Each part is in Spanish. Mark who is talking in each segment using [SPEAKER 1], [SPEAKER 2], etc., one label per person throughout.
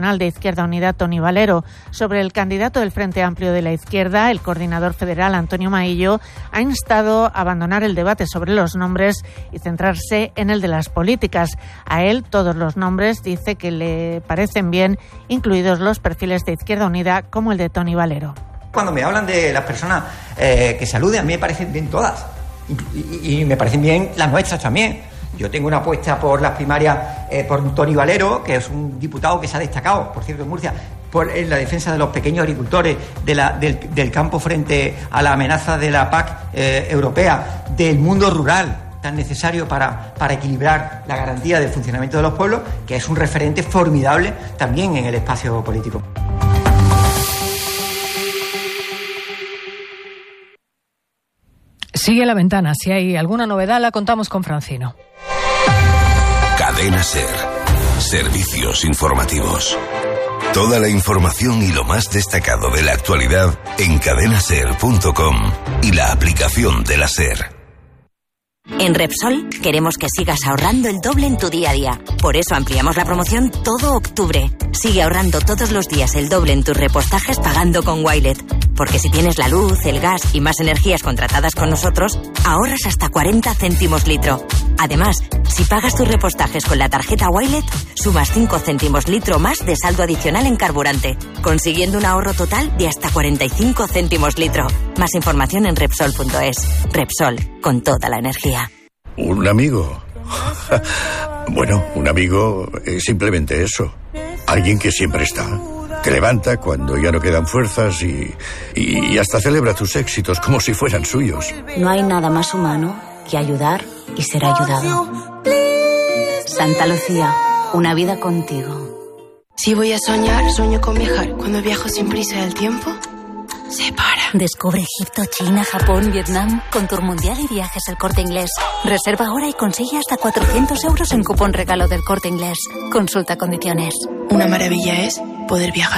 [SPEAKER 1] nacional de Izquierda Unida, Toni Valero. Sobre el candidato del Frente Amplio de la Izquierda, el coordinador federal, Antonio Maillo, ha instado a abandonar el debate sobre los nombres y centrarse en el de las políticas. A él, todos los nombres, dice que le parecen bien, incluidos los perfiles de Izquierda Unida, como el de Toni Valero.
[SPEAKER 2] Cuando me hablan de las personas que saluden, a mí me parecen bien todas. Y me parecen bien las nuestras también. Yo tengo una apuesta por las primarias por Toni Valero, que es un diputado que se ha destacado, por cierto, en Murcia, en la defensa de los pequeños agricultores, del campo frente a la amenaza de la PAC europea, del mundo rural, tan necesario para equilibrar la garantía del funcionamiento de los pueblos, que es un referente formidable también en el espacio político.
[SPEAKER 3] Sigue La Ventana. Si hay alguna novedad, la contamos con Francino.
[SPEAKER 4] Cadena SER. Servicios informativos. Toda la información y lo más destacado de la actualidad en cadenaser.com y la aplicación de la SER.
[SPEAKER 5] En Repsol queremos que sigas ahorrando el doble en tu día a día. Por eso ampliamos la promoción todo octubre. Sigue ahorrando todos los días el doble en tus repostajes pagando con Wilet. Porque si tienes la luz, el gas y más energías contratadas con nosotros, ahorras hasta 40 céntimos litro. Además, si pagas tus repostajes con la tarjeta Wilet, sumas 5 céntimos litro más de saldo adicional en carburante, consiguiendo un ahorro total de hasta 45 céntimos litro. Más información en Repsol.es. Repsol, con toda la energía.
[SPEAKER 6] ¿Un amigo? Bueno, un amigo es simplemente eso. Alguien que siempre está. Te levanta cuando ya no quedan fuerzas y hasta celebra tus éxitos como si fueran suyos.
[SPEAKER 5] No hay nada más humano que ayudar y ser ayudado. Santa Lucía, una vida contigo.
[SPEAKER 7] Si voy a soñar, sueño con viajar. Cuando viajo sin prisa del tiempo, se para.
[SPEAKER 8] Descubre Egipto, China, Japón, Vietnam con Tour Mundial y Viajes El Corte Inglés. Reserva ahora y consigue hasta 400 euros en cupón regalo del Corte Inglés. Consulta condiciones.
[SPEAKER 7] Una maravilla es poder viajar.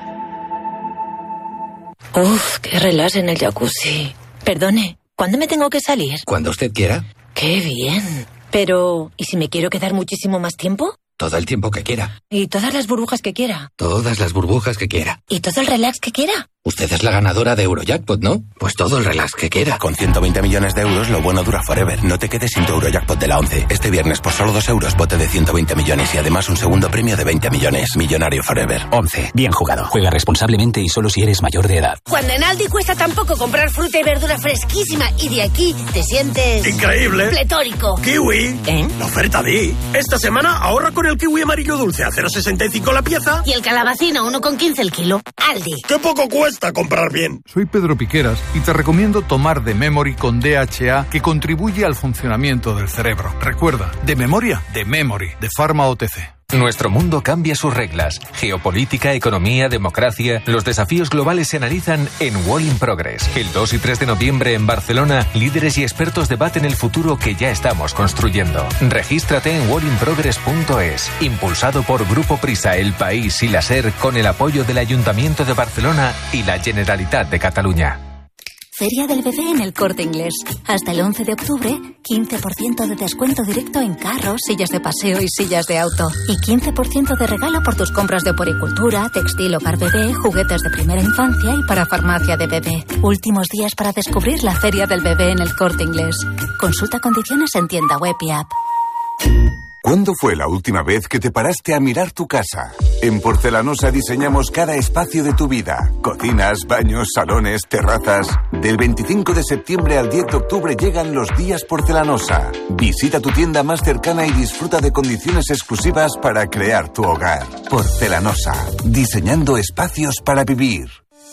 [SPEAKER 9] Uf, qué relax en el jacuzzi. Perdone, ¿cuándo me tengo que salir?
[SPEAKER 10] Cuando usted quiera.
[SPEAKER 9] Qué bien. Pero, ¿y si me quiero quedar muchísimo más tiempo?
[SPEAKER 10] Todo el tiempo que quiera.
[SPEAKER 9] ¿Y todas las burbujas que quiera?
[SPEAKER 10] Todas las burbujas que quiera.
[SPEAKER 9] ¿Y todo el relax que quiera?
[SPEAKER 10] Usted es la ganadora de Eurojackpot, ¿no? Pues todo el relax que quiera.
[SPEAKER 11] Con 120 millones de euros, lo bueno dura forever. No te quedes sin tu Eurojackpot de la 11. Este viernes, por solo 2 euros, bote de 120 millones y además un segundo premio de 20 millones. Millonario forever.
[SPEAKER 12] 11. Bien jugado. Juega responsablemente y solo si eres mayor de edad.
[SPEAKER 13] Cuando en Aldi cuesta tan poco comprar fruta y verdura fresquísima y de aquí te sientes...
[SPEAKER 14] ¡increíble!
[SPEAKER 13] ¡Pletórico!
[SPEAKER 14] ¡Kiwi! La oferta di. Esta semana ahorra con el kiwi amarillo dulce a 0,65 la pieza.
[SPEAKER 13] Y el calabacino 1,15 el kilo. Aldi.
[SPEAKER 14] ¡Qué poco cuesta comprar bien!
[SPEAKER 15] Soy Pedro Piqueras y te recomiendo tomar The Memory con DHA, que contribuye al funcionamiento del cerebro. Recuerda, de memoria, The Memory, de Pharma OTC.
[SPEAKER 16] Nuestro mundo cambia sus reglas. Geopolítica, economía, democracia. Los desafíos globales se analizan en Wall in Progress. El 2 y 3 de noviembre en Barcelona, líderes y expertos debaten el futuro que ya estamos construyendo. Regístrate en wallinprogress.es. Impulsado por Grupo Prisa, El País y la SER, con el apoyo del Ayuntamiento de Barcelona y la Generalitat de Cataluña.
[SPEAKER 8] Feria del Bebé en El Corte Inglés. Hasta el 11 de octubre, 15% de descuento directo en carros, sillas de paseo y sillas de auto. Y 15% de regalo por tus compras de poricultura, textil, hogar bebé, juguetes de primera infancia y para farmacia de bebé. Últimos días para descubrir la Feria del Bebé en El Corte Inglés. Consulta condiciones en tienda web y app.
[SPEAKER 17] ¿Cuándo fue la última vez que te paraste a mirar tu casa? En Porcelanosa diseñamos cada espacio de tu vida. Cocinas, baños, salones, terrazas. Del 25 de septiembre al 10 de octubre llegan los días Porcelanosa. Visita tu tienda más cercana y disfruta de condiciones exclusivas para crear tu hogar. Porcelanosa, diseñando espacios para vivir.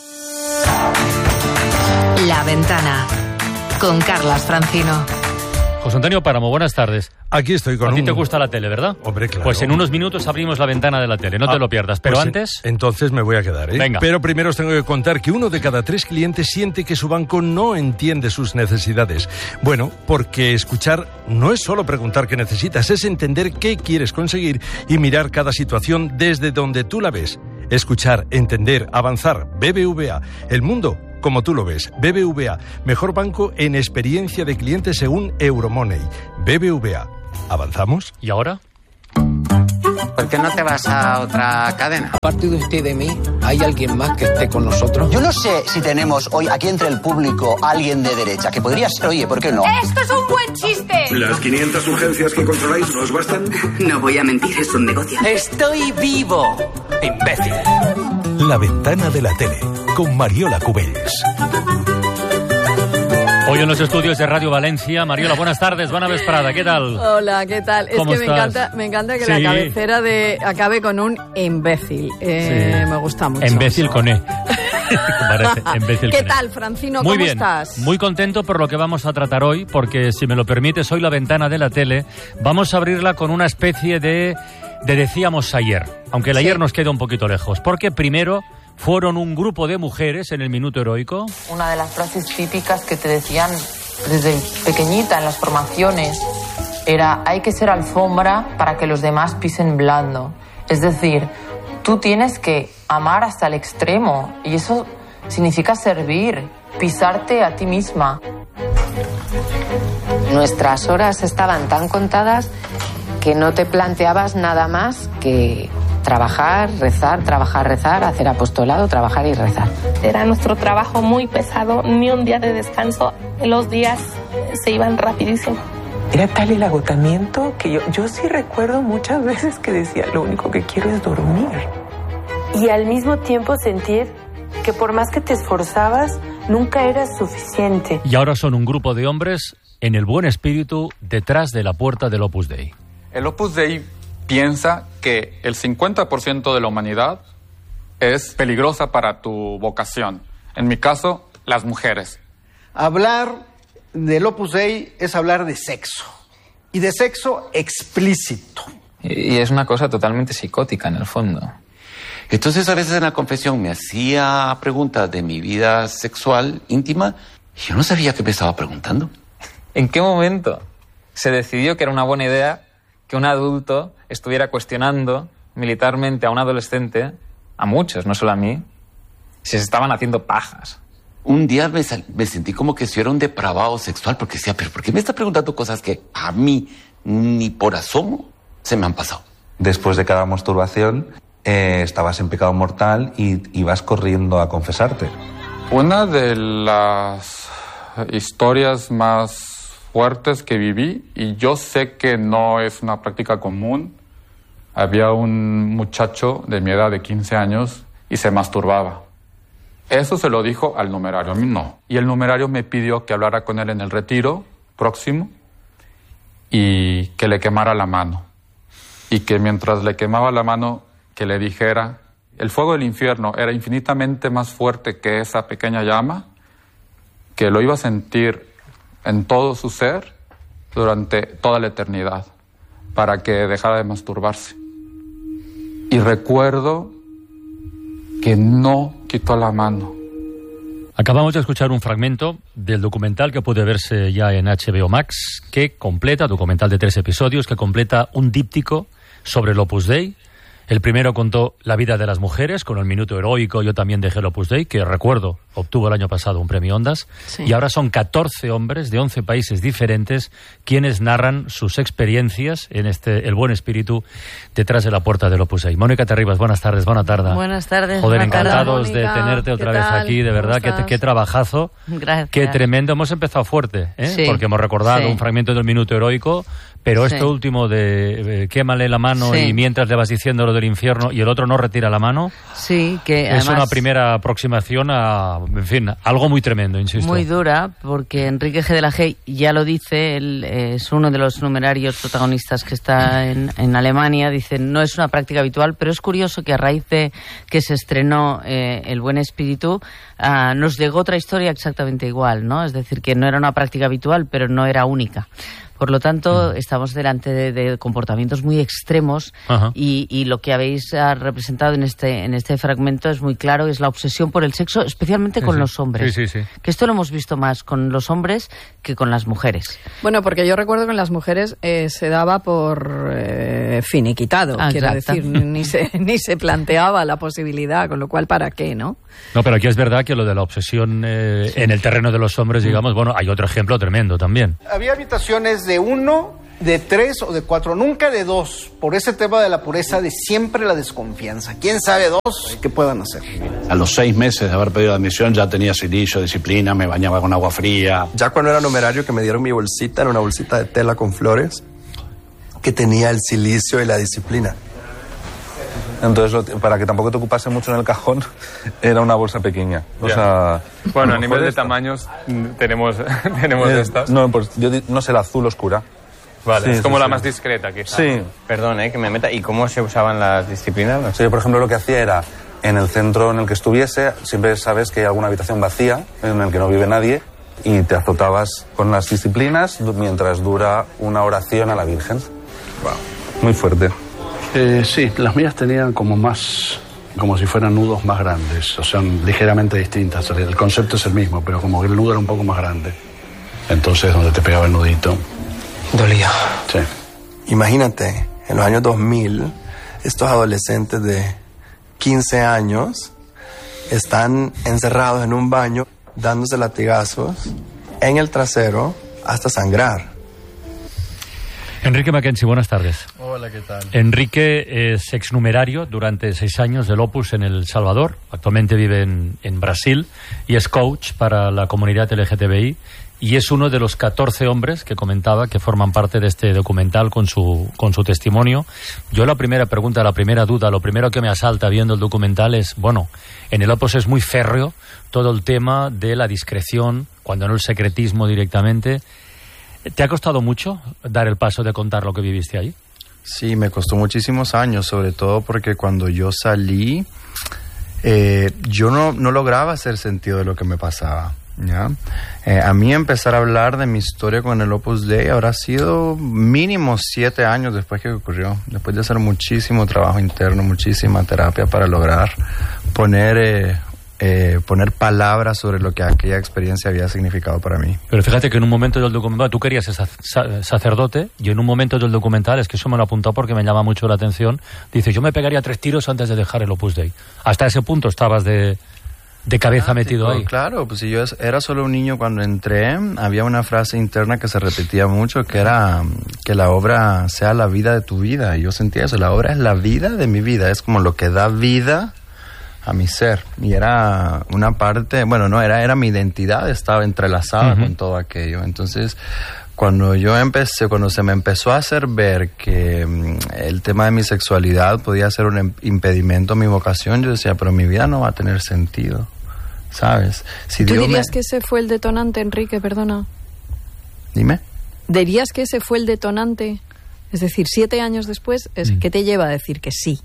[SPEAKER 3] La Ventana, con Carlas Francino.
[SPEAKER 18] José Antonio Páramo, buenas tardes.
[SPEAKER 15] Aquí estoy con
[SPEAKER 18] A ti te gusta la tele, ¿verdad?
[SPEAKER 15] Hombre, claro.
[SPEAKER 18] Pues en unos minutos abrimos la ventana de la tele, no te lo pierdas. Pero
[SPEAKER 15] pues
[SPEAKER 18] antes...
[SPEAKER 15] Entonces me voy a quedar, ¿eh?
[SPEAKER 18] Venga.
[SPEAKER 15] Pero primero os tengo que contar que 1 de cada 3 clientes siente que su banco no entiende sus necesidades. Bueno, porque escuchar no es solo preguntar qué necesitas, es entender qué quieres conseguir y mirar cada situación desde donde tú la ves. Escuchar, entender, avanzar. BBVA. El mundo como tú lo ves. BBVA, mejor banco en experiencia de cliente según Euromoney. BBVA. ¿Avanzamos?
[SPEAKER 18] ¿Y ahora?
[SPEAKER 10] ¿Por qué no te vas a otra cadena?
[SPEAKER 19] Aparte de usted y de mí, ¿hay alguien más que esté con nosotros?
[SPEAKER 20] Yo no sé si tenemos hoy aquí entre el público alguien de derecha, que podría ser, oye, ¿por qué no?
[SPEAKER 21] ¡Esto es un buen chiste!
[SPEAKER 22] ¿Las 500 urgencias que controláis no os bastan?
[SPEAKER 23] No voy a mentir, es un negocio.
[SPEAKER 24] ¡Estoy vivo! ¡Imbécil!
[SPEAKER 25] La ventana de la tele, con Mariola Cubells.
[SPEAKER 18] Hoy en los estudios de Radio Valencia, Mariola, buenas tardes, buena vesprada, ¿qué tal?
[SPEAKER 26] Hola, ¿qué tal? Es que me encanta que la cabecera acabe con un imbécil. Me gusta mucho.
[SPEAKER 18] Imbécil con E. Parece, imbécil.
[SPEAKER 26] ¿Qué tal, Francino?
[SPEAKER 18] Muy
[SPEAKER 26] ¿Cómo
[SPEAKER 18] bien,
[SPEAKER 26] estás?
[SPEAKER 18] Muy contento por lo que vamos a tratar hoy, porque si me lo permites, hoy la ventana de la tele, vamos a abrirla con una especie de decíamos ayer, aunque el ayer nos queda un poquito lejos, porque primero fueron un grupo de mujeres en el Minuto Heroico.
[SPEAKER 27] Una de las frases típicas que te decían desde pequeñita en las formaciones era: hay que ser alfombra para que los demás pisen blando. Es decir, tú tienes que amar hasta el extremo y eso significa servir, pisarte a ti misma.
[SPEAKER 28] Nuestras horas estaban tan contadas que no te planteabas nada más que trabajar, rezar, hacer apostolado, trabajar y rezar.
[SPEAKER 29] Era nuestro trabajo muy pesado, ni un día de descanso, los días se iban rapidísimo.
[SPEAKER 30] Era tal el agotamiento que yo sí recuerdo muchas veces que decía, lo único que quiero es dormir.
[SPEAKER 31] Y al mismo tiempo sentir que por más que te esforzabas, nunca eras suficiente.
[SPEAKER 18] Y ahora son un grupo de hombres en el buen espíritu detrás de la puerta del Opus Dei.
[SPEAKER 32] El Opus Dei piensa que el 50% de la humanidad es peligrosa para tu vocación. En mi caso, las mujeres.
[SPEAKER 33] Hablar del Opus Dei es hablar de sexo. Y de sexo explícito.
[SPEAKER 34] Y es una cosa totalmente psicótica en el fondo.
[SPEAKER 11] Entonces a veces en la confesión me hacía preguntas de mi vida sexual íntima y yo no sabía qué me estaba preguntando.
[SPEAKER 34] ¿En qué momento se decidió que era una buena idea que un adulto estuviera cuestionando militarmente a un adolescente, a muchos, no solo a mí, si se estaban haciendo pajas?
[SPEAKER 11] Un día me sentí como que si era un depravado sexual, porque decía, pero ¿por qué me está preguntando cosas que a mí ni por asomo se me han pasado?
[SPEAKER 35] Después de cada masturbación, estabas en pecado mortal y ibas corriendo a confesarte.
[SPEAKER 32] Una de las historias más fuertes que viví, y yo sé que no es una práctica común, había un muchacho de mi edad de 15 años y se masturbaba. Eso se lo dijo al numerario, a mí no. Y el numerario me pidió que hablara con él en el retiro próximo y que le quemara la mano. Y que mientras le quemaba la mano, que le dijera, el fuego del infierno era infinitamente más fuerte que esa pequeña llama, que lo iba a sentir en todo su ser durante toda la eternidad, para que dejara de masturbarse. Y recuerdo que no quitó la mano.
[SPEAKER 18] Acabamos de escuchar un fragmento del documental que puede verse ya en HBO Max, que completa, documental de 3 episodios, que completa un díptico sobre el Opus Dei. El primero contó la vida de las mujeres con el Minuto Heroico. Yo también dejé el Opus Dei, que recuerdo obtuvo el año pasado un premio Ondas. Sí. Y ahora son 14 hombres de 11 países diferentes quienes narran sus experiencias en el buen espíritu detrás de la puerta del Opus Dei. Mónica Terribas, buenas tardes, buena tarde.
[SPEAKER 36] Buenas tardes.
[SPEAKER 18] Joder,
[SPEAKER 36] buena
[SPEAKER 18] encantados
[SPEAKER 36] tarde,
[SPEAKER 18] de tenerte otra vez aquí, de verdad, qué trabajazo.
[SPEAKER 36] Gracias.
[SPEAKER 18] Qué tremendo. Hemos empezado fuerte,
[SPEAKER 36] sí,
[SPEAKER 18] porque hemos recordado un fragmento del Minuto Heroico, pero esto último de quémale la mano y mientras le vas diciendo lo del infierno y el otro no retira la mano,
[SPEAKER 36] que
[SPEAKER 18] es
[SPEAKER 36] además,
[SPEAKER 18] una primera aproximación a, en fin, algo muy tremendo, insisto.
[SPEAKER 36] Muy dura, porque Enrique G. de la G ya lo dice, él es uno de los numerarios protagonistas que está en Alemania, dice, no es una práctica habitual, pero es curioso que a raíz de que se estrenó El Buen Espíritu, nos llegó otra historia exactamente igual, ¿no? Es decir, que no era una práctica habitual, pero no era única. Por lo tanto, estamos delante de comportamientos muy extremos y lo que habéis representado en este fragmento es muy claro, es la obsesión por el sexo, especialmente con los hombres.
[SPEAKER 18] Sí.
[SPEAKER 36] Que esto lo hemos visto más con los hombres que con las mujeres.
[SPEAKER 26] Bueno, porque yo recuerdo que en las mujeres se daba por finiquitado, quiero decir, ni se planteaba la posibilidad, con lo cual, ¿para qué, no?
[SPEAKER 18] No, pero aquí es verdad que lo de la obsesión en el terreno de los hombres, digamos, bueno, hay otro ejemplo tremendo también.
[SPEAKER 33] Había habitaciones de 1 de 3 o de 4, nunca de 2, por ese tema de la pureza, de siempre la desconfianza. ¿Quién sabe 2 qué puedan hacer?
[SPEAKER 1] A los 6 meses de haber pedido admisión ya tenía silicio, disciplina, me bañaba con agua fría.
[SPEAKER 2] Ya cuando era numerario que me dieron mi bolsita, era una bolsita de tela con flores, que tenía el silicio y la disciplina.
[SPEAKER 35] Entonces, para que tampoco te ocupase mucho en el cajón, era una bolsa pequeña. O sea,
[SPEAKER 32] bueno, a nivel de tamaños tenemos estas.
[SPEAKER 35] No, pues yo no sé, la azul oscura.
[SPEAKER 32] Vale,
[SPEAKER 35] sí,
[SPEAKER 32] es como
[SPEAKER 35] sí,
[SPEAKER 32] la
[SPEAKER 35] sí.
[SPEAKER 32] más discreta, quizás.
[SPEAKER 35] Sí.
[SPEAKER 2] Perdón, que me meta. ¿Y cómo se usaban las disciplinas?
[SPEAKER 35] O sea, yo, por ejemplo, lo que hacía era, en el centro en el que estuviese, siempre sabes que hay alguna habitación vacía en el que no vive nadie, y te azotabas con las disciplinas mientras dura una oración a la Virgen.
[SPEAKER 1] Wow.
[SPEAKER 35] Muy fuerte.
[SPEAKER 1] Sí, las mías tenían como si fueran nudos más grandes, o sea, ligeramente distintas. El concepto es el mismo, pero como que el nudo era un poco más grande. Entonces, donde te pegaba el nudito.
[SPEAKER 2] Dolía.
[SPEAKER 1] Sí.
[SPEAKER 2] Imagínate, en los años 2000, estos adolescentes de 15 años están encerrados en un baño, dándose latigazos en el trasero hasta sangrar.
[SPEAKER 18] Enrique Mackenzie, buenas tardes.
[SPEAKER 3] Hola, ¿qué tal?
[SPEAKER 18] Enrique es exnumerario durante 6 años del Opus en El Salvador. Actualmente vive en Brasil y es coach para la comunidad LGTBI. Y es uno de los 14 hombres que comentaba que forman parte de este documental con su testimonio. Yo la primera pregunta, la primera duda, lo primero que me asalta viendo el documental es, bueno, en el Opus es muy férreo todo el tema de la discreción, cuando no el secretismo directamente. ¿Te ha costado mucho dar el paso de contar lo que viviste ahí?
[SPEAKER 3] Sí, me costó muchísimos años, sobre todo porque cuando yo salí, yo no lograba hacer sentido de lo que me pasaba. ¿Ya? A mí empezar a hablar de mi historia con el Opus Dei habrá sido mínimo 7 años después que ocurrió, después de hacer muchísimo trabajo interno, muchísima terapia para lograr poner palabras sobre lo que aquella experiencia había significado para mí.
[SPEAKER 18] Pero fíjate que en un momento del documental, tú querías ser sacerdote, y en un momento del documental, es que eso me lo he apuntado porque me llama mucho la atención, dice, yo me pegaría 3 tiros antes de dejar el Opus Dei. Hasta ese punto estabas de cabeza metido ahí.
[SPEAKER 3] Claro, pues si yo era solo un niño cuando entré, había una frase interna que se repetía mucho, que era que la obra sea la vida de tu vida. Y yo sentía eso, la obra es la vida de mi vida, es como lo que da vida a mi ser. Y era una parte, bueno, no, era mi identidad, estaba entrelazada con todo aquello. Entonces, cuando se me empezó a hacer ver que el tema de mi sexualidad podía ser un impedimento a mi vocación, yo decía, pero mi vida no va a tener sentido, ¿sabes? Si
[SPEAKER 26] ¿Tú dirías que ese fue el detonante, Enrique? Perdona.
[SPEAKER 3] Dime.
[SPEAKER 26] ¿Dirías que ese fue el detonante? Es decir, 7 años después, ¿qué te lleva a decir que sí?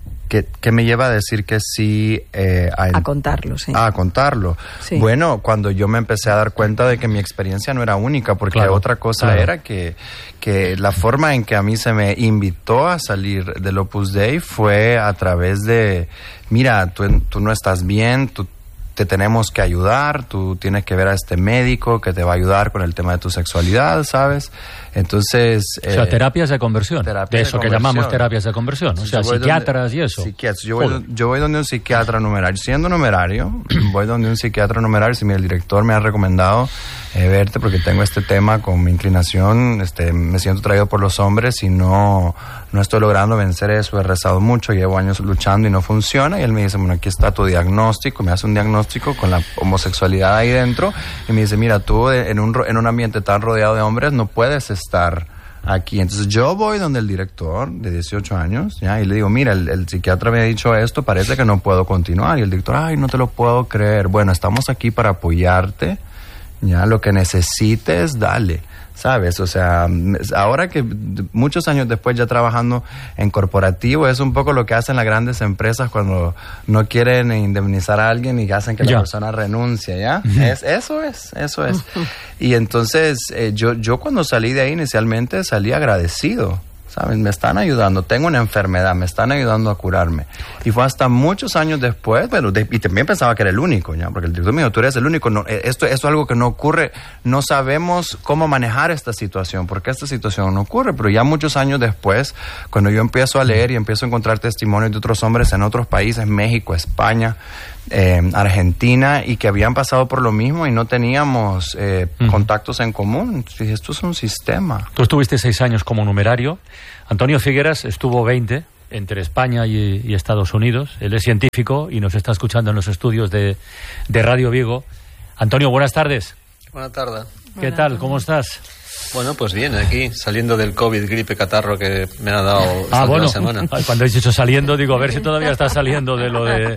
[SPEAKER 3] ¿Qué me lleva a decir que sí?
[SPEAKER 26] A contarlo, sí.
[SPEAKER 3] A contarlo. Sí. Bueno, cuando yo me empecé a dar cuenta de que mi experiencia no era única, porque otra cosa era que la forma en que a mí se me invitó a salir del Opus Dei fue a través de, mira, tú no estás bien, te tenemos que ayudar, tú tienes que ver a este médico que te va a ayudar con el tema de tu sexualidad, ¿sabes? Entonces...
[SPEAKER 18] o sea, terapias de conversión, de eso que llamamos terapias de conversión, o sea, psiquiatras y eso.
[SPEAKER 3] Yo voy donde un psiquiatra numerario, siendo numerario, voy donde un psiquiatra numerario, si el director me ha recomendado verte porque tengo este tema con mi inclinación, me siento traído por los hombres y no estoy logrando vencer eso, he rezado mucho, llevo años luchando y no funciona, y él me dice, bueno, aquí está tu diagnóstico, me hace un diagnóstico con la homosexualidad ahí dentro, y me dice, mira, tú en un ambiente tan rodeado de hombres no puedes estar aquí. Entonces yo voy donde el director de 18 años, ¿ya? Y le digo, mira, el psiquiatra me ha dicho esto, parece que no puedo continuar. Y el director, ay, no te lo puedo creer. Bueno, estamos aquí para apoyarte, ya, lo que necesites, dale, ¿sabes? O sea, ahora que muchos años después ya trabajando en corporativo, es un poco lo que hacen las grandes empresas cuando no quieren indemnizar a alguien y hacen que la persona renuncie, ¿ya? Eso es. Y entonces, yo cuando salí de ahí inicialmente salí agradecido, ¿sabes? Me están ayudando, tengo una enfermedad, me están ayudando a curarme. Y fue hasta muchos años después, y también pensaba que era el único, ¿ya? Porque el director me dijo, tú eres el único, no, esto es algo que no ocurre, no sabemos cómo manejar esta situación, porque esta situación no ocurre, pero ya muchos años después, cuando yo empiezo a leer y empiezo a encontrar testimonios de otros hombres en otros países, México, España, Argentina, y que habían pasado por lo mismo y no teníamos contactos en común. Esto es un sistema.
[SPEAKER 18] Tú estuviste 6 años como numerario. Antonio Figueras estuvo 20 entre España y Estados Unidos. Él es científico y nos está escuchando en los estudios de Radio Vigo. Antonio, buenas tardes.
[SPEAKER 4] Buenas tardes.
[SPEAKER 18] ¿Qué tal? ¿Cómo estás?
[SPEAKER 4] Bueno, pues bien, aquí, saliendo del COVID, gripe, catarro que me ha dado esta última semana.
[SPEAKER 18] Cuando has dicho saliendo, digo, a ver si todavía estás saliendo de lo de...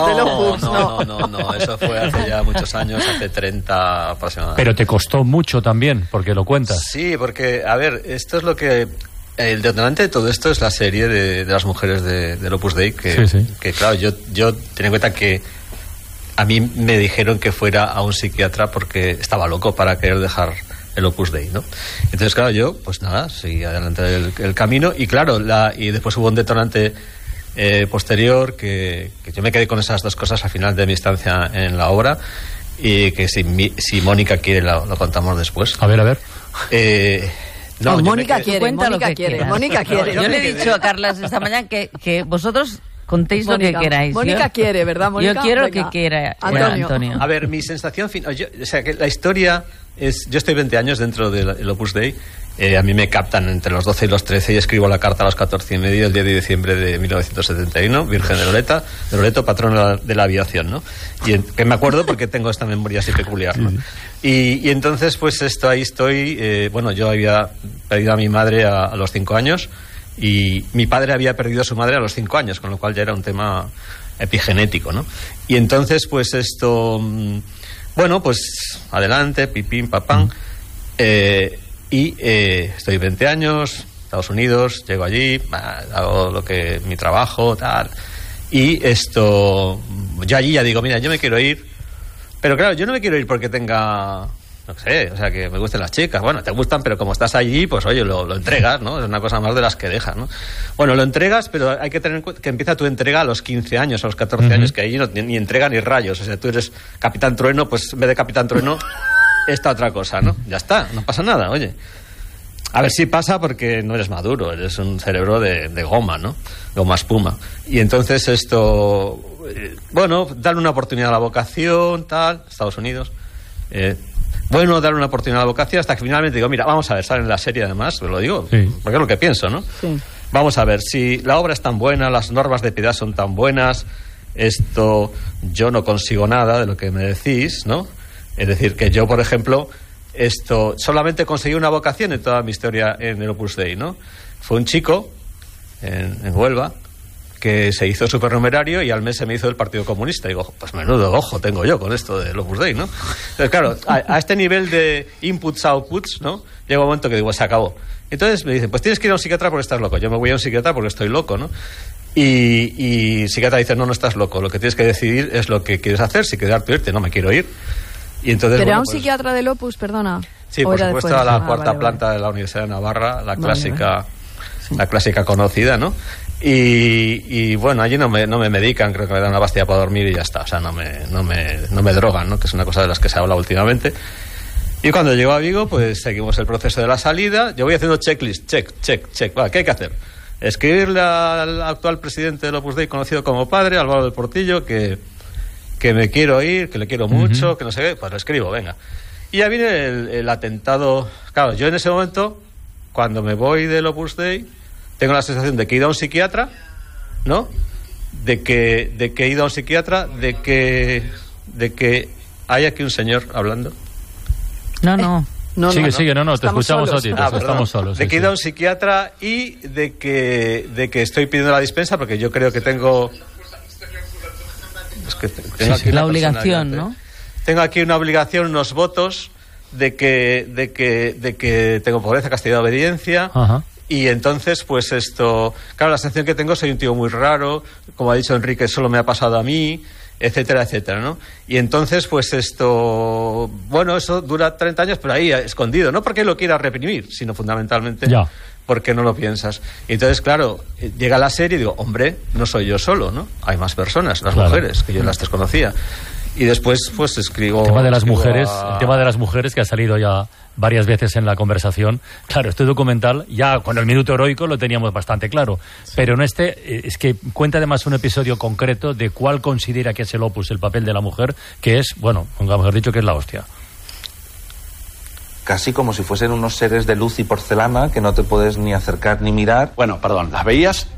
[SPEAKER 4] No, eso fue hace ya muchos años, hace 30 aproximadamente.
[SPEAKER 18] Pero te costó mucho también, porque lo cuentas.
[SPEAKER 4] Sí, porque, a ver, esto es lo que... El detonante de todo esto es la serie de las mujeres del Opus Dei, que claro, yo tenía en cuenta que a mí me dijeron que fuera a un psiquiatra porque estaba loco para querer dejar el Opus Dei, ¿no? Entonces, claro, yo, pues nada, seguí adelante el camino y claro, y después hubo un detonante posterior que yo me quedé con esas dos cosas al final de mi estancia en la obra y que si Mónica quiere lo contamos después.
[SPEAKER 18] A ver.
[SPEAKER 26] No, Mónica quiere.
[SPEAKER 36] Yo le he dicho a Carlas esta mañana que vosotros contéis Mónica, lo que queráis.
[SPEAKER 26] Mónica quiere, ¿verdad, Mónica?
[SPEAKER 36] Yo quiero lo que quiera Antonio.
[SPEAKER 4] A ver, mi sensación final... O sea, que la historia es... Yo estoy 20 años dentro del Opus Dei. A mí me captan entre los 12 y los 13 y escribo la carta a los 14 y medio el día de diciembre de 1971, Virgen de Loreto, patrona de la aviación, ¿no? Y que me acuerdo porque tengo esta memoria así peculiar, ¿no? Y entonces, pues ahí estoy... bueno, yo había perdido a mi madre a los 5 años y mi padre había perdido a su madre a los 5 años, con lo cual ya era un tema epigenético, ¿no? Y entonces, pues bueno, pues adelante, pipín, papán. Estoy 20 años, Estados Unidos, llego allí, hago mi trabajo, tal. Y yo allí ya digo, mira, yo me quiero ir. Pero claro, yo no me quiero ir porque tenga... No sé, o sea, que me gusten las chicas. Bueno, te gustan, pero como estás allí, pues oye, lo entregas, ¿no? Es una cosa más de las que dejas, ¿no? Bueno, lo entregas, pero hay que tener en cuenta que empieza tu entrega a los 15 años, a los 14 años, que ahí no, ni entrega ni rayos. O sea, tú eres Capitán Trueno, pues en vez de Capitán Trueno, esta otra cosa, ¿no? Ya está, no pasa nada, oye. A ver si pasa porque no eres maduro, eres un cerebro de goma, ¿no? Goma espuma. Y entonces bueno, darle una oportunidad a la vocación, tal, Estados Unidos... Bueno, darle una oportunidad a la vocación hasta que finalmente digo, mira, vamos a ver, sale en la serie además, os lo digo, porque es lo que pienso, ¿no? Sí. Vamos a ver, si la obra es tan buena, las normas de piedad son tan buenas, yo no consigo nada de lo que me decís, ¿no? Es decir, que yo, por ejemplo, solamente conseguí una vocación en toda mi historia en el Opus Dei, ¿no? Fue un chico en Huelva que se hizo supernumerario y al mes se me hizo el Partido Comunista. Y digo, pues menudo ojo tengo yo con esto del Opus Dei, ¿no? Entonces, claro, a este nivel de inputs-outputs, ¿no? Llega un momento que digo, se acabó. Entonces me dicen, pues tienes que ir a un psiquiatra porque estás loco. Yo me voy a un psiquiatra porque estoy loco, ¿no? Y el psiquiatra dice, no estás loco. Lo que tienes que decidir es lo que quieres hacer, si quedarte o irte. No, me quiero ir. Y entonces,
[SPEAKER 26] ¿pero era un psiquiatra del Opus, perdona?
[SPEAKER 4] Sí, por supuesto, a la cuarta planta de la Universidad de Navarra, la clásica conocida, ¿no? Y bueno, allí no me medican, creo que me dan una pastilla para dormir y ya está. O sea, no me drogan, ¿no? Que es una cosa de las que se habla últimamente. Y cuando llego a Vigo, pues seguimos el proceso de la salida. Yo voy haciendo checklist, check. Vale, ¿qué hay que hacer? Escribirle al actual presidente del Opus Dei, conocido como padre, Álvaro del Portillo, que me quiero ir, que le quiero mucho, que no sé qué. Pues lo escribo, venga. Y ya viene el atentado. Claro, yo en ese momento, cuando me voy del Opus Dei, tengo la sensación de que he ido a un psiquiatra, ¿no? De que he ido a un psiquiatra, de que hay aquí un señor hablando.
[SPEAKER 36] No.
[SPEAKER 18] Sigue, te escuchamos a ti, estamos solos.
[SPEAKER 4] De que he ido a un psiquiatra y de que estoy pidiendo la dispensa porque yo creo que tengo... tengo aquí
[SPEAKER 36] la obligación, ¿no?
[SPEAKER 4] Tengo aquí una obligación, unos votos de que tengo pobreza, castidad, obediencia.
[SPEAKER 18] Ajá.
[SPEAKER 4] Y entonces, pues claro, la sensación que tengo, soy un tío muy raro, como ha dicho Enrique, solo me ha pasado a mí, etcétera, etcétera, ¿no? Y entonces, pues bueno, eso dura 30 años, pero ahí escondido, no porque lo quiera reprimir, sino fundamentalmente ¿por qué no lo piensas? Y entonces, claro, llega la serie y digo, hombre, no soy yo solo, ¿no? Hay más personas, las mujeres, que yo las desconocía. Y después, pues, escribo...
[SPEAKER 18] El tema de las mujeres, que ha salido ya varias veces en la conversación. Claro, este documental, ya con el Minuto Heroico lo teníamos bastante claro. Sí. Pero en este, es que cuenta además un episodio concreto de cuál considera que es el opus, el papel de la mujer, que es, bueno, mejor dicho, que es la hostia.
[SPEAKER 35] Casi como si fuesen unos seres de luz y porcelana que no te puedes ni acercar ni mirar.
[SPEAKER 1] Bueno, perdón, las veías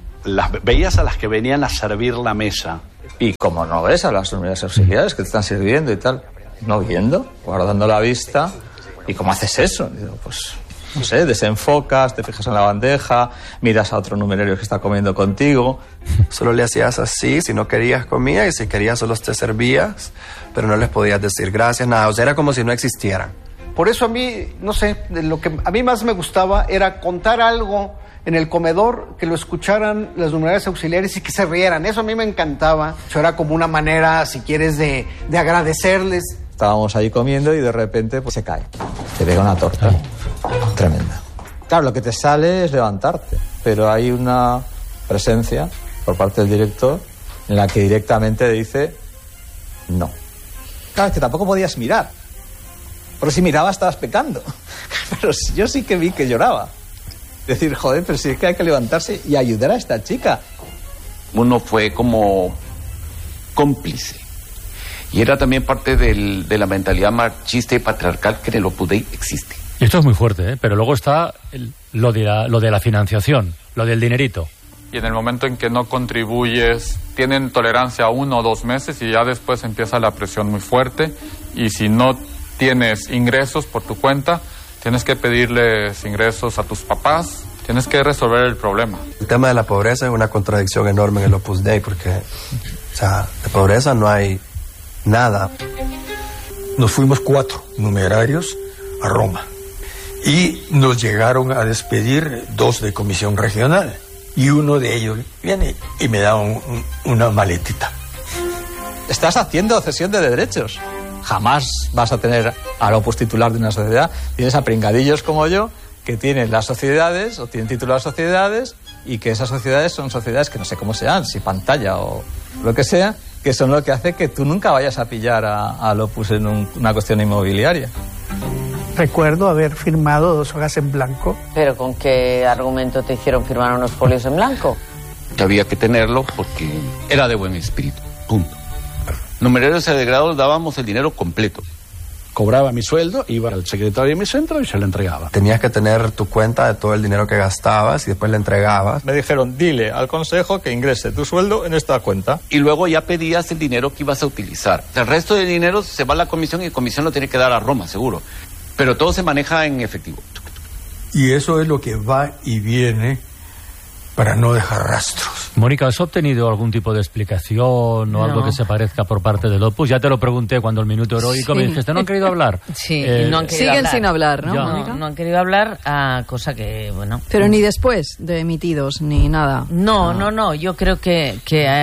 [SPEAKER 1] a las que venían a servir la mesa.
[SPEAKER 34] Y como no ves a las unidades auxiliares que te están sirviendo y tal, no viendo, guardando la vista. ¿Y cómo haces eso? Digo, pues, no sé, desenfocas, te fijas en la bandeja, miras a otro numerario que está comiendo contigo.
[SPEAKER 2] Solo le hacías así, si no querías comía, y si querías solo te servías, pero no les podías decir gracias, nada. O sea, era como si no existieran.
[SPEAKER 33] Por eso a mí, no sé, lo que a mí más me gustaba era contar algo en el comedor, que lo escucharan las numerarias auxiliares y que se rieran. Eso a mí me encantaba. Eso era como una manera, si quieres, de agradecerles.
[SPEAKER 34] Estábamos ahí comiendo y de repente pues, se cae. Te pega una torta tremenda. Claro, lo que te sale es levantarte, pero hay una presencia por parte del director en la que directamente dice no. Claro, es que tampoco podías mirar. Porque si mirabas estabas pecando. Pero yo sí que vi que lloraba. Decir, joder, pero sí que hay que levantarse y ayudar a esta chica.
[SPEAKER 5] Uno fue como cómplice. Y era también parte de la mentalidad machista y patriarcal que en el Opus Dei existe.
[SPEAKER 18] Esto es muy fuerte, ¿eh? Pero luego está lo de la financiación, lo del dinerito.
[SPEAKER 32] Y en el momento en que no contribuyes, tienen tolerancia 1 o 2 meses y ya después empieza la presión muy fuerte. Y si no tienes ingresos por tu cuenta, tienes que pedirles ingresos a tus papás, tienes que resolver el problema.
[SPEAKER 2] El tema de la pobreza es una contradicción enorme en el Opus Dei, porque, o sea, de pobreza no hay nada.
[SPEAKER 6] Nos fuimos 4 numerarios a Roma y nos llegaron a despedir 2 de comisión regional y uno de ellos viene y me da una maletita.
[SPEAKER 34] Estás haciendo cesión de derechos. Jamás vas a tener al opus titular de una sociedad. Tienes a pringadillos como yo que tienen las sociedades o tienen título a las sociedades y que esas sociedades son sociedades que no sé cómo sean, si pantalla o lo que sea, que son lo que hace que tú nunca vayas a pillar al opus en una cuestión inmobiliaria.
[SPEAKER 7] Recuerdo haber firmado 2 hojas en blanco.
[SPEAKER 28] ¿Pero con qué argumento te hicieron firmar unos folios en blanco?
[SPEAKER 5] Que había que tenerlo porque era de buen espíritu, punto. Numerarios de grado dábamos el dinero completo.
[SPEAKER 1] Cobraba mi sueldo, iba al secretario de mi centro y se le entregaba.
[SPEAKER 2] Tenías que tener tu cuenta de todo el dinero que gastabas y después le entregabas.
[SPEAKER 34] Me dijeron, dile al consejo que ingrese tu sueldo en esta cuenta.
[SPEAKER 5] Y luego ya pedías el dinero que ibas a utilizar. El resto del dinero se va a la comisión y la comisión lo tiene que dar a Roma, seguro. Pero todo se maneja en efectivo.
[SPEAKER 6] Y eso es lo que va y viene para no dejar rastros.
[SPEAKER 18] Mónica, ¿has obtenido algún tipo de explicación o algo que se parezca por parte del Opus? Ya te lo pregunté cuando el Minuto Heroico me dijiste, ¿no han querido hablar?
[SPEAKER 36] Sí, no han querido
[SPEAKER 26] siguen
[SPEAKER 36] hablar.
[SPEAKER 26] Sin hablar, ¿no?
[SPEAKER 36] No han querido hablar, cosa que, bueno...
[SPEAKER 26] Pero ni después de emitidos, ni nada.
[SPEAKER 36] No, yo creo que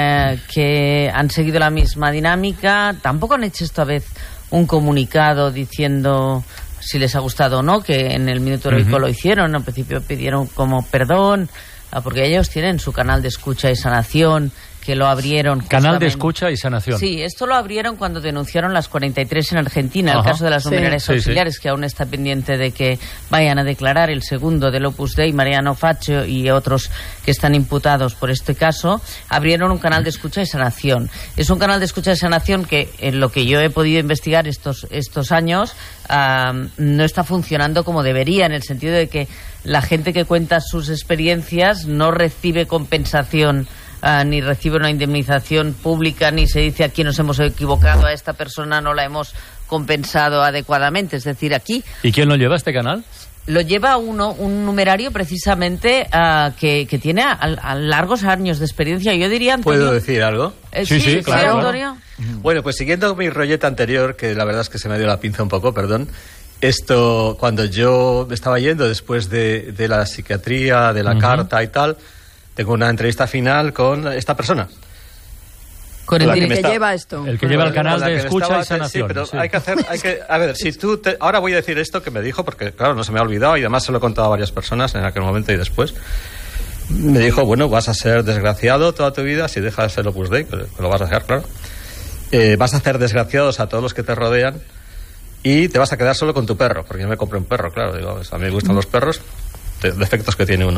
[SPEAKER 36] han seguido la misma dinámica. Tampoco han hecho esta vez un comunicado diciendo si les ha gustado o no, que en el Minuto Heroico lo hicieron. Al principio pidieron como perdón, porque ellos tienen su canal de escucha y sanación, que lo abrieron...
[SPEAKER 18] Canal de escucha y sanación.
[SPEAKER 36] Sí, esto lo abrieron cuando denunciaron las 43 en Argentina, el caso de las numerarias auxiliares, que aún está pendiente de que vayan a declarar el segundo del Opus Dei, Mariano Faccio y otros que están imputados por este caso. Abrieron un canal de escucha y sanación. Es un canal de escucha y sanación que, en lo que yo he podido investigar estos años, no está funcionando como debería, en el sentido de que la gente que cuenta sus experiencias no recibe compensación, ni recibe una indemnización pública, ni se dice aquí nos hemos equivocado, a esta persona no la hemos compensado adecuadamente. Es decir, aquí...
[SPEAKER 18] ¿Y quién lo lleva este canal?
[SPEAKER 36] Lo lleva un numerario precisamente que tiene a largos años de experiencia. Yo diría, Antonio...
[SPEAKER 4] ¿Puedo decir algo?
[SPEAKER 36] Sí, claro. Antonio.
[SPEAKER 4] Bueno, pues siguiendo mi rolleta anterior, que la verdad es que se me dio la pinza un poco, perdón. Esto, cuando yo me estaba yendo después de la psiquiatría, de la carta y tal, tengo una entrevista final con esta persona.
[SPEAKER 26] Con el que lleva esto.
[SPEAKER 18] El que lleva el canal de escucha y sanación.
[SPEAKER 4] Sí, pero hay que a ver, si tú ahora voy a decir esto que me dijo, porque claro, no se me ha olvidado y además se lo he contado a varias personas en aquel momento y después. Me dijo, bueno, vas a ser desgraciado toda tu vida si dejas el Opus Dei, pero lo vas a dejar, claro. Vas a hacer desgraciados a todos los que te rodean y te vas a quedar solo con tu perro, porque yo me compré un perro, claro, digo, a mí me gustan los perros, defectos que tiene uno.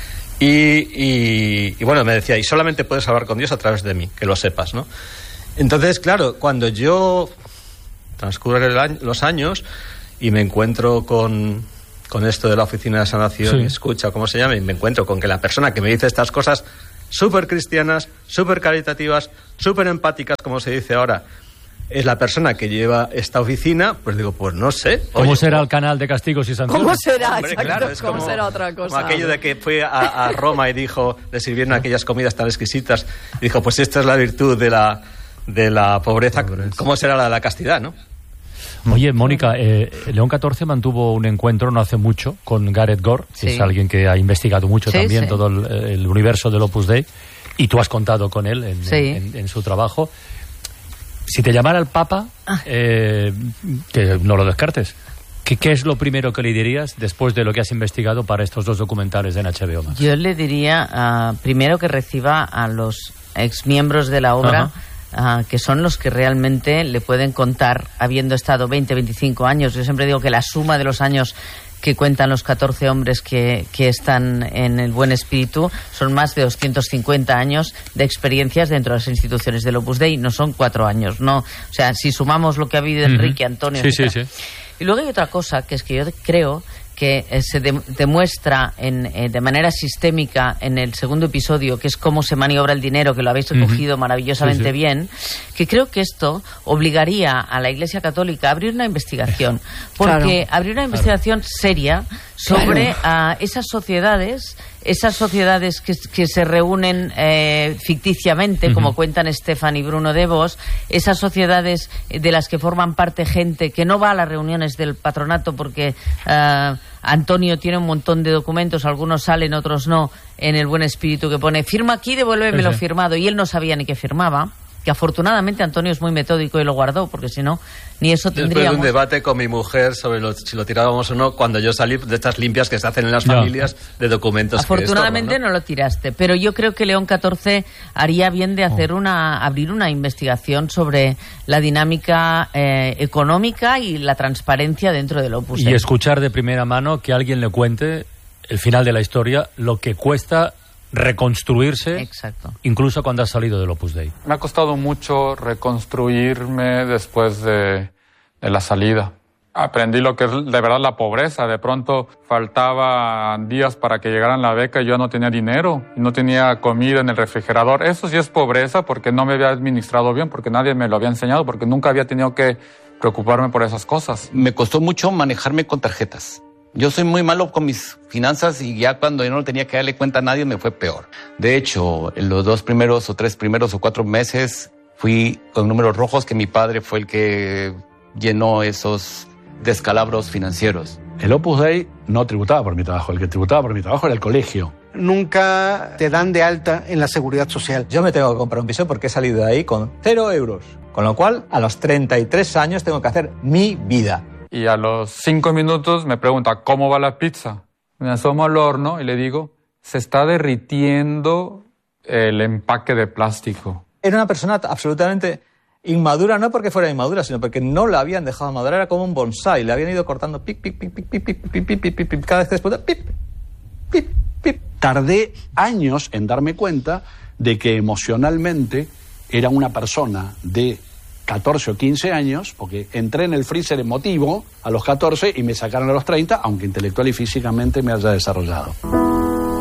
[SPEAKER 4] Y bueno, me decía, y solamente puedes hablar con Dios a través de mí, que lo sepas, ¿no? Entonces, claro, cuando yo transcurren los años y me encuentro con esto de la oficina de sanación, y escucha, ¿cómo se llama? Y me encuentro con que la persona que me dice estas cosas súper cristianas, súper caritativas, súper empáticas, como se dice ahora, es la persona que lleva esta oficina, pues digo, pues no sé.
[SPEAKER 18] ¿Cómo será el canal de castigos y sanciones?
[SPEAKER 26] ¿Cómo será?
[SPEAKER 4] Hombre, claro,
[SPEAKER 26] ¿Cómo será otra cosa?
[SPEAKER 4] Como aquello de que fue a Roma y dijo, le sirvieron aquellas comidas tan exquisitas, y dijo, pues esta es la virtud de la pobreza. ¿Cómo será la de la castidad, no?
[SPEAKER 18] Oye, Mónica, León XIV mantuvo un encuentro no hace mucho con Gareth Gore, que es alguien que ha investigado mucho también todo el universo del Opus Dei, y tú has contado con él en su trabajo. Si te llamara el Papa, que no lo descartes, ¿qué es lo primero que le dirías después de lo que has investigado para estos 2 documentales en HBO Max?
[SPEAKER 36] Yo le diría, primero, que reciba a los exmiembros de la obra, que son los que realmente le pueden contar, habiendo estado 20, 25 años. Yo siempre digo que la suma de los años que cuentan los 14 hombres que están en el Buen Espíritu son más de 250 años de experiencias dentro de las instituciones del Opus Dei. No son 4 años, no. O sea, si sumamos lo que ha habido Enrique, Antonio...
[SPEAKER 18] Sí.
[SPEAKER 36] Y luego hay otra cosa, que es que yo creo que se demuestra de manera sistémica en el segundo episodio, que es cómo se maniobra el dinero, que lo habéis recogido maravillosamente bien, que creo que esto obligaría a la Iglesia Católica a abrir una investigación, porque abrir una investigación seria sobre esas sociedades que se reúnen ficticiamente, como cuentan Estefan y Bruno de Vos, esas sociedades de las que forman parte gente que no va a las reuniones del patronato porque Antonio tiene un montón de documentos, algunos salen, otros no, en el Buen Espíritu, que pone firma aquí, devuélveme lo firmado, y él no sabía ni que firmaba. Que afortunadamente Antonio es muy metódico y lo guardó, porque si no, ni eso tendríamos.
[SPEAKER 4] Después de un debate con mi mujer sobre si lo tirábamos o no, cuando yo salí de estas limpias que se hacen en las familias de documentos.
[SPEAKER 36] Afortunadamente no lo tiraste, pero yo creo que León XIV haría bien de hacer abrir una investigación sobre la dinámica económica y la transparencia dentro del Opus Dei.
[SPEAKER 18] Y escuchar de primera mano que alguien le cuente el final de la historia, lo que cuesta reconstruirse, incluso cuando has salido del Opus Dei.
[SPEAKER 32] Me ha costado mucho reconstruirme después de la salida. Aprendí lo que es de verdad la pobreza. De pronto faltaban días para que llegaran la beca y yo no tenía dinero, y no tenía comida en el refrigerador. Eso sí es pobreza, porque no me había administrado bien, porque nadie me lo había enseñado, porque nunca había tenido que preocuparme por esas cosas.
[SPEAKER 5] Me costó mucho manejarme con tarjetas. Yo soy muy malo con mis finanzas y ya cuando yo no tenía que darle cuenta a nadie me fue peor. De hecho, en los 2 primeros o 3 primeros o 4 meses fui con números rojos, que mi padre fue el que llenó esos descalabros financieros.
[SPEAKER 1] El Opus Dei no tributaba por mi trabajo, el que tributaba por mi trabajo era el colegio.
[SPEAKER 33] Nunca te dan de alta en la seguridad social.
[SPEAKER 8] Yo me tengo que comprar un piso porque he salido de ahí con 0 euros, con lo cual a los 33 años tengo que hacer mi vida.
[SPEAKER 32] Y a los 5 minutos me pregunta, ¿cómo va la pizza? Me asomo al horno y le digo, se está derritiendo el empaque de plástico.
[SPEAKER 8] Era una persona absolutamente inmadura, no porque fuera inmadura, sino porque no la habían dejado madurar. Era como un bonsái, le habían ido cortando pic, pic, pic, pic, pic, pic, pic, pic, pic, pic, cada vez que después pip, pip, pip.
[SPEAKER 1] Tardé años en darme cuenta de que emocionalmente era una persona de 14 o 15 años, porque entré en el freezer emotivo a los 14 y me sacaron a los 30, aunque intelectual y físicamente me haya desarrollado.